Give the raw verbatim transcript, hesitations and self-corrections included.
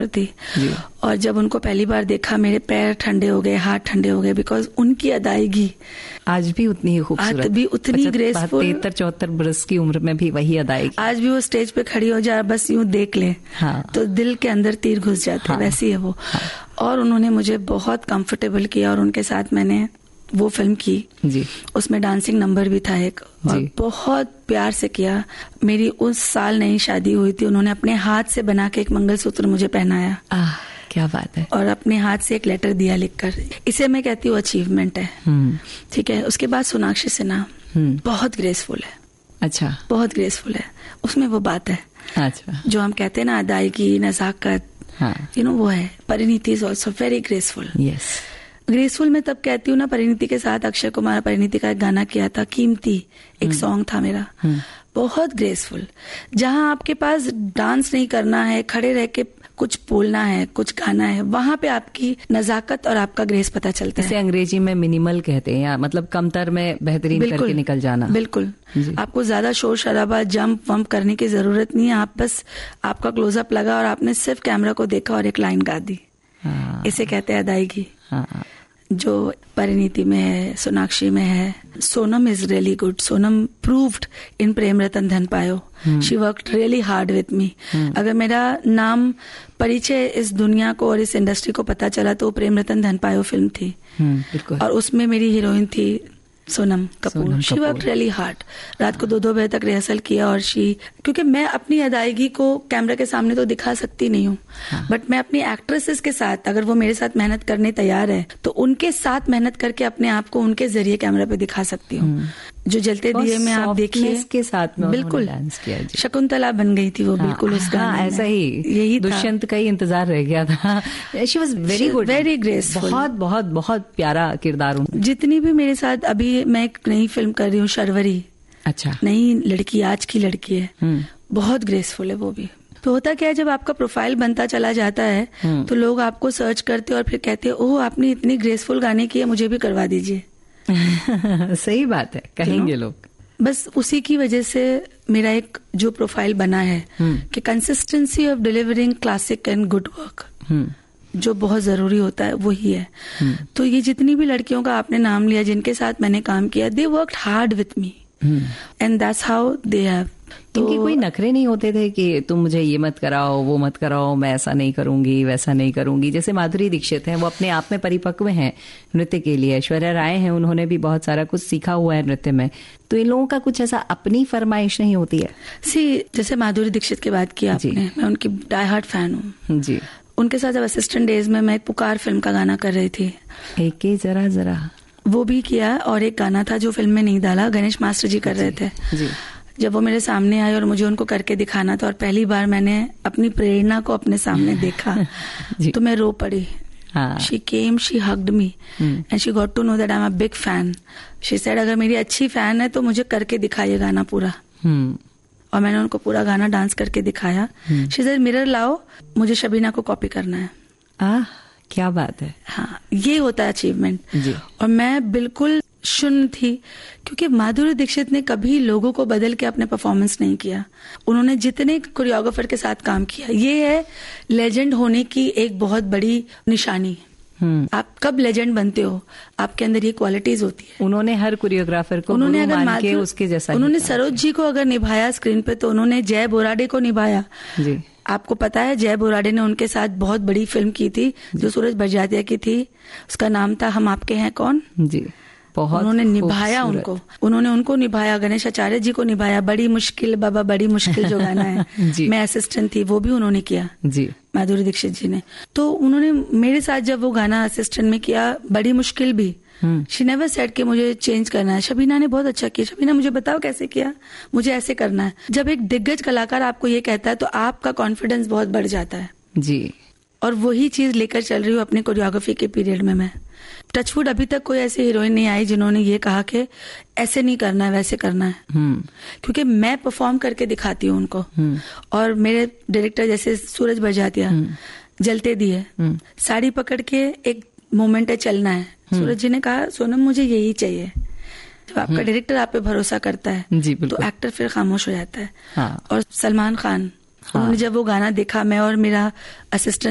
थी जी। और जब उनको पहली बार देखा मेरे पैर ठंडे हो गए, हाथ ठंडे हो गए, बिकॉज उनकी अदायगी आज भी उतनी ही खूबसूरत, आज भी उतनी ग्रेसफुल, तिहत्तर चौहत्तर बरस की उम्र में भी वही अदायगी। आज भी वो स्टेज पे खड़ी हो जाए, बस यूं देख ले हाँ। तो दिल के अंदर तीर घुस जाते हाँ। वैसी है वो हाँ। और उन्होंने मुझे बहुत कंफर्टेबल किया और उनके साथ मैंने वो फिल्म की जी। उसमें डांसिंग नंबर भी था एक, और बहुत प्यार से किया। मेरी उस साल नई शादी हुई थी, उन्होंने अपने हाथ से बना के एक मंगलसूत्र मुझे पहनाया। आह, क्या बात है। और अपने हाथ से एक लेटर दिया लिखकर। इसे मैं कहती हूँ अचीवमेंट है, ठीक है। उसके बाद सोनाक्षी सिन्हा बहुत ग्रेसफुल है। अच्छा, बहुत ग्रेसफुल है, उसमें वो बात है अच्छा जो हम कहते हैं ना, अदायगी, नजाकत, यू नो वो है। Parineeti is also very graceful. Yes, graceful मैं तब कहती हूँ ना, परिणीति के साथ अक्षय कुमार परिणीति का एक गाना किया था, कीमती एक सॉन्ग था मेरा, बहुत ग्रेसफुल। जहां आपके पास डांस नहीं करना है, खड़े रह के कुछ बोलना है, कुछ गाना है, वहां पे आपकी नजाकत और आपका ग्रेस पता चलता है। इसे अंग्रेजी में मिनिमल कहते हैं, या मतलब कमतर में बेहतरीन करके निकल जाना। बिल्कुल, आपको ज्यादा शोर शराबा, जंप वंप करने की जरूरत नहीं है। आप बस, आपका क्लोजअप लगा और आपने सिर्फ कैमरा को देखा और एक लाइन गा दी। हाँ। इसे कहते हैं अदायगी। हाँ। जो परिणीति में है, सोनाक्षी में है। Sonam is really good. Sonam proved इन प्रेम रतन धन पायो। She worked really hard with me. अगर मेरा नाम, परिचय इस दुनिया को और इस इंडस्ट्री को पता चला तो प्रेम रतन धन पायो फिल्म थी, और उसमें मेरी हीरोइन थी Sonam Kapoor. She worked really hard. रात को दो दो बजे तक रिहर्सल किया, और शी, क्योंकि मैं अपनी अदायगी को कैमरा के सामने तो दिखा सकती नहीं हूँ, हाँ। बट मैं अपनी एक्ट्रेसेस के साथ, अगर वो मेरे साथ मेहनत करने तैयार है तो उनके साथ मेहनत करके अपने आप को उनके जरिए कैमरा पे दिखा सकती हूँ। जो जलते दिए में आप देखिए के साथ में बिल्कुल डांस किया जी। शकुंतला बन गई थी वो, हाँ, बिल्कुल उस गाने हाँ, ऐसा ही यही दुष्यंत का ही इंतजार रह गया था। She was very good, very graceful, बहुत बहुत बहुत प्यारा किरदार। जितनी भी मेरे साथ, अभी मैं एक नई फिल्म कर रही हूँ शर्वरी। अच्छा, नई लड़की, आज की लड़की है, बहुत ग्रेसफुल है वो भी। तो होता क्या है, जब आपका प्रोफाइल बनता चला जाता है तो लोग आपको सर्च करते और फिर कहते हैं, ओह आपने इतनी ग्रेसफुल गाने की है, मुझे भी करवा दीजिए। सही बात है, कहेंगे लोग। बस उसी की वजह से मेरा एक जो प्रोफाइल बना है कि consistency of delivering classic and good work, जो बहुत जरूरी होता है, वही है। तो ये जितनी भी लड़कियों का आपने नाम लिया जिनके साथ मैंने काम किया, they worked hard with me and that's how they have. क्योंकि कोई नखरे नहीं होते थे कि तुम मुझे ये मत कराओ, वो मत कराओ, मैं ऐसा नहीं करूंगी, वैसा नहीं करूंगी। जैसे माधुरी दीक्षित है, वो अपने आप में परिपक्व हैं नृत्य के लिए। ऐश्वर्या राय हैं, उन्होंने भी बहुत सारा कुछ सीखा हुआ है नृत्य में। तो इन लोगों का कुछ ऐसा अपनी फरमाइश नहीं होती है। सी, जैसे माधुरी दीक्षित की बात की आपने, मैं उनकी डाई हार्ट फैन हूँ जी। उनके साथ जब असिस्टेंट डेज में मैं एक पुकार फिल्म का गाना कर रही थी, एक जरा जरा, वो भी किया, और एक गाना था जो फिल्म में नहीं डाला, गणेश मास्टर जी कर रहे थे जी। जब वो मेरे सामने आए और मुझे उनको करके दिखाना था, और पहली बार मैंने अपनी प्रेरणा को अपने सामने देखा तो मैं रो पड़ी। She came, she hugged me and she got to know that I am a big fan. She said, अगर मेरी अच्छी फैन है तो मुझे करके दिखाइए गाना पूरा। और मैंने उनको पूरा गाना डांस करके दिखाया। शी सेड, मिरर लाओ, मुझे शबीना को कॉपी करना है। आह, क्या बात है। हाँ, ये होता है अचीवमेंट। और मैं बिल्कुल शून्य थी, क्योंकि माधुरी दीक्षित ने कभी लोगों को बदल के अपने परफॉर्मेंस नहीं किया। उन्होंने जितने कोरियोग्राफर के साथ काम किया, ये है लेजेंड होने की एक बहुत बड़ी निशानी। आप कब लेजेंड बनते हो, आपके अंदर ये क्वालिटीज होती है। उन्होंने हर कोरियोग्राफर को उन्होंने अगर मान के उसके जैसा, उन्होंने सरोज जी को अगर निभाया स्क्रीन पे, तो उन्होंने जय बोराडे को निभाया जी। आपको पता है, जय बोराडे ने उनके साथ बहुत बड़ी फिल्म की थी जो सूरज बड़जात्या की थी, उसका नाम था हम आपके हैं कौन जी। बहुत उन्होंने निभाया उनको, उन्होंने उनको निभाया। गणेश आचार्य जी को निभाया, बड़ी मुश्किल बाबा बड़ी मुश्किल जो गाना है मैं असिस्टेंट थी, वो भी उन्होंने किया जी, माधुरी दीक्षित जी ने। तो उन्होंने मेरे साथ जब वो गाना असिस्टेंट में किया, बड़ी मुश्किल भी, शी नेवर सेड कि मुझे चेंज करना है। शबीना ने बहुत अच्छा किया, शबीना मुझे बताओ कैसे किया, मुझे ऐसे करना है। जब एक दिग्गज कलाकार आपको ये कहता है तो आपका कॉन्फिडेंस बहुत बढ़ जाता है जी। और वही चीज लेकर चल रही हूँ अपने कोरियोग्राफी के पीरियड में। मैं टचवुड, अभी तक कोई ऐसी हीरोइन नहीं आई जिन्होंने ये कहा कि ऐसे नहीं करना है, वैसे करना है, क्योंकि मैं परफॉर्म करके दिखाती हूँ उनको। और मेरे डायरेक्टर जैसे सूरज बड़जात्या, जलते दिए, साड़ी पकड़ के एक मोमेंट है, चलना है। सूरज जी ने कहा, सोनम मुझे यही चाहिए। जब आपका डायरेक्टर आप पे भरोसा करता है तो एक्टर फिर खामोश हो जाता है। हाँ। और सलमान खान, उन्होंने जब वो गाना देखा, मैं और मेरा असिस्टेंट